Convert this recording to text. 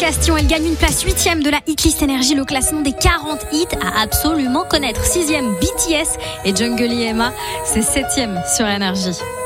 Castillon, elle gagne une place 8e de la Hitlist Energy, le classement des 40 hits à absolument connaître. 6e BTS et Jungle Emma, c'est 7e sur Énergie.